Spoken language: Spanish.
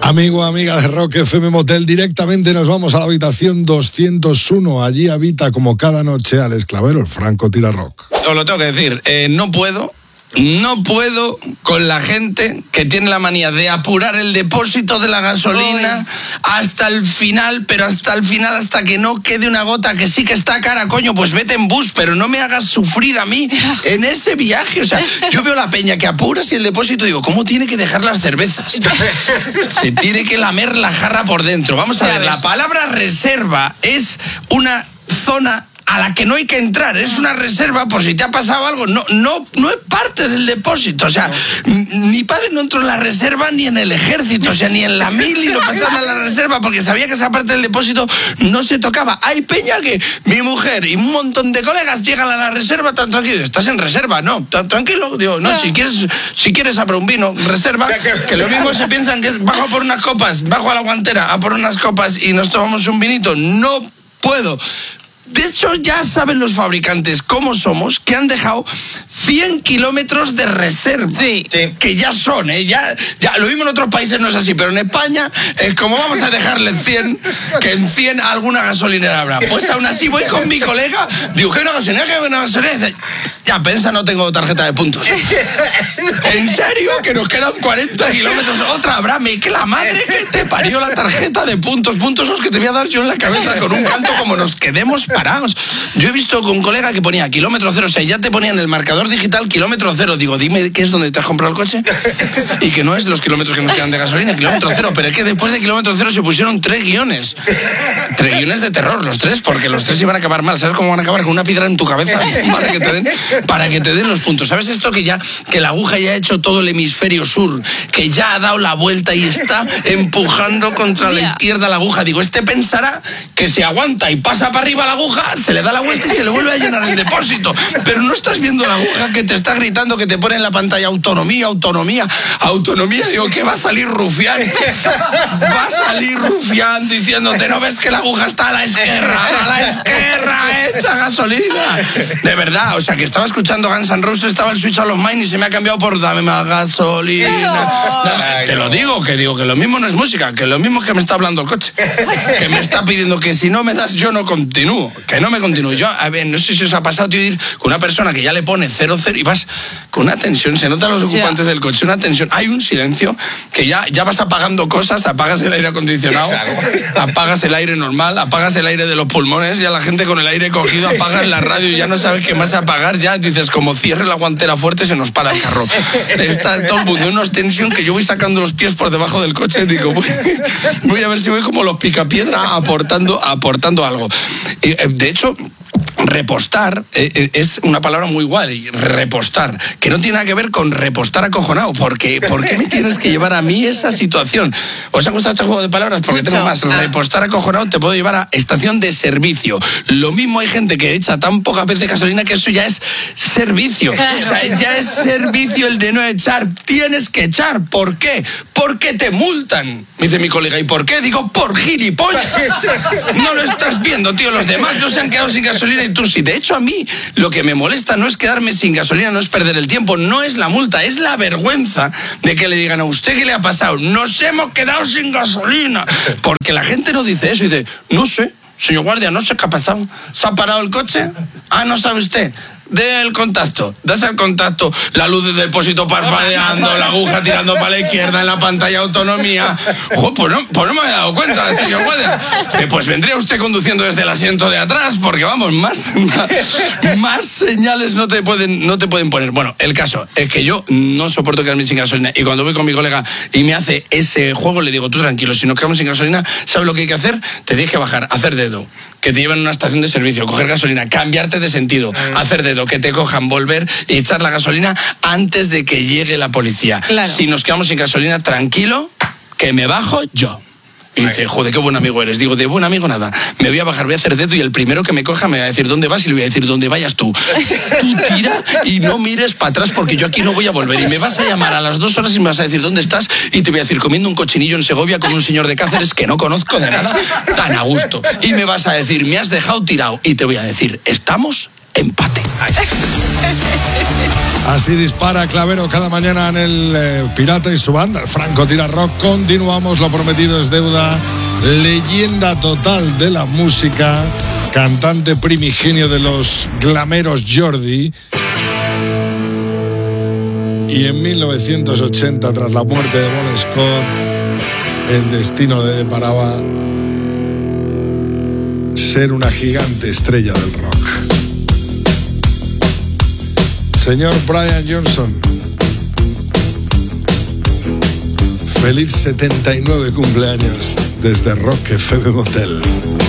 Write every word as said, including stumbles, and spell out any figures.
Amigo, amiga de Rock F M Motel, directamente nos vamos a la habitación doscientos uno. Allí habita como cada noche Alex Clavero, el Franco Tira Rock. Os lo tengo que decir, eh, no puedo... No puedo con la gente que tiene la manía de apurar el depósito de la gasolina Uy. hasta el final, pero hasta el final, hasta que no quede una gota, que sí que está cara, coño, pues vete en bus, pero no me hagas sufrir a mí en ese viaje. O sea, yo veo la peña que apuras y el depósito, digo, ¿cómo tiene que dejar las cervezas? Se tiene que lamer la jarra por dentro. Vamos a ver, la palabra reserva es una zona a la que no hay que entrar, es una reserva por si te ha pasado algo, no, no, no es parte del depósito, o sea, no. Mi padre no entró en la reserva ni en el ejército, o sea, ni en la mili lo pasaron a la reserva porque sabía que esa parte del depósito no se tocaba. Hay peña que mi mujer y un montón de colegas llegan a la reserva tan tranquilos, estás en reserva, no, tan tranquilo, digo, no, si quieres, si quieres a por un vino, reserva, que lo mismo se piensan que es, bajo por unas copas, bajo a la guantera, a por unas copas y nos tomamos un vinito, no puedo. De hecho, ya saben los fabricantes cómo somos, que han dejado cien kilómetros de reserva. Sí. sí. Que ya son, ¿eh? Ya, ya, lo mismo en otros países no es así, pero en España es como vamos a dejarle cien, que en cien alguna gasolinera habrá. Pues aún así voy con mi colega, digo, ¿qué una gasolinera? ¿Qué una gasolinera? Ya, pensa, no tengo tarjeta de puntos. ¿En serio? Que nos quedan cuarenta kilómetros. Otra habrá, me que la madre que te parió la tarjeta de puntos. Puntos los que te voy a dar yo en la cabeza con un canto como nos quedemos parados. Yo he visto con un colega que ponía kilómetro cero, o sea, ya te ponía en el marcador digital kilómetro cero. Digo, dime qué es donde te has comprado el coche. Y que no es los kilómetros que nos quedan de gasolina, kilómetro cero. Pero es que después de kilómetro cero se pusieron tres guiones. Tres guiones de terror, los tres, porque los tres iban a acabar mal. ¿Sabes cómo van a acabar? Con una piedra en tu cabeza para que te den, para que te den los puntos. ¿Sabes esto? Que ya, que la aguja ya ha hecho todo el hemisferio sur, que ya ha dado la vuelta y está empujando contra la izquierda la aguja. Digo, este pensará que se aguanta y pasa para arriba la aguja, se le da la vuelta y se le vuelve a llenar el depósito. Pero no estás viendo la aguja que te está gritando, que te pone en la pantalla autonomía, autonomía, autonomía. Digo, que va a salir rufián. Va a salir rufián diciéndote, ¿no ves que la aguja está a la izquierda? A la izquierda, echa gasolina. De verdad, o sea, que estaba escuchando Guns N' Roses, estaba el Switch of Mine y se me ha cambiado por dame más gasolina. Dame, te lo digo, que digo que lo mismo no es música, que lo mismo es que me está hablando el coche. Que me está pidiendo que si no me das yo no continúo. Que no me continúo. Yo, a ver, no sé si os ha pasado, tío, ir con una persona que ya le pone cero cero y vas con una tensión, se notan los ocupantes del coche, una tensión, hay un silencio que ya, ya vas apagando cosas, apagas el aire acondicionado, apagas el aire normal, apagas el aire de los pulmones, ya la gente con el aire cogido apagas la radio y ya no sabes qué más apagar, ya dices, como cierre la guantera fuerte se nos para el carro. Está todo el mundo en una tensión que yo voy sacando los pies por debajo del coche, digo, voy, voy a ver si voy como los picapiedra aportando, aportando algo. Y, de hecho, repostar eh, es una palabra muy guay, repostar, que no tiene nada que ver con repostar acojonado, porque ¿por qué me tienes que llevar a mí esa situación? ¿Os ha gustado este juego de palabras? Porque Mucho. tengo más. Repostar acojonado te puedo llevar a estación de servicio. Lo mismo hay gente que echa tan pocas veces gasolina que eso ya es servicio. O sea, ya es servicio el de no echar. Tienes que echar. ¿Por qué? Porque te multan. Me dice mi colega, ¿y por qué? Digo, por gilipollas. No lo estás viendo, tío. Los demás no se han quedado sin gasolina y tú sí. De hecho, a mí lo que me molesta no es quedarme sin gasolina, no es perder el tiempo, no es la multa, es la vergüenza de que le digan a usted qué le ha pasado. Nos hemos quedado sin gasolina. Porque la gente no dice eso y dice, no sé, señor guardia, no sé qué ha pasado. ¿Se ha parado el coche? Ah, no sabe usted. Dé el contacto, das el contacto, la luz del depósito parpadeando, la aguja tirando para la izquierda en la pantalla autonomía. Jo, pues, no, pues no me había dado cuenta, señor guardia. Pues vendría usted conduciendo desde el asiento de atrás, porque vamos, más, más, más señales no te, pueden, no te pueden poner. Bueno, el caso es que yo no soporto quedarme sin gasolina y cuando voy con mi colega y me hace ese juego, le digo, tú tranquilo, si nos quedamos sin gasolina, ¿sabes lo que hay que hacer? Te tienes que bajar, hacer dedo, que te lleven a una estación de servicio, coger gasolina, cambiarte de sentido, mm. hacer dedo, que te cojan, volver y echar la gasolina antes de que llegue la policía. Claro. Si nos quedamos sin gasolina, tranquilo, que me bajo yo. Y dice, joder, qué buen amigo eres. Digo, de buen amigo nada. Me voy a bajar, voy a hacer dedo y el primero que me coja me va a decir dónde vas y le voy a decir dónde vayas tú. Tú tira y no mires para atrás porque yo aquí no voy a volver. Y me vas a llamar a las dos horas y me vas a decir dónde estás y te voy a decir comiendo un cochinillo en Segovia con un señor de Cáceres que no conozco de nada tan a gusto. Y me vas a decir, me has dejado tirado. Y te voy a decir, estamos empate. Así dispara Clavero cada mañana en el eh, Pirata y su banda, el Franco Tira Rock. Continuamos, lo prometido es deuda. Leyenda total de la música, cantante primigenio de los glameros Jordi. Y en mil novecientos ochenta, tras la muerte de Bon Scott, el destino le deparaba ser una gigante estrella del rock. Señor Brian Johnson, feliz setenta y nueve cumpleaños desde Rock F M Motel.